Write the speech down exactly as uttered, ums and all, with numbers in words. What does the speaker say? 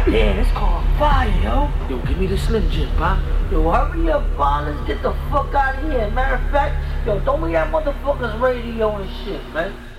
Damn, it's called fire, yo. Yo, give me the Slim Jim, pop. Yo, hurry up, Bond. Let's get the fuck out of here. Matter of fact, yo, throw me that motherfucker's radio and shit, man.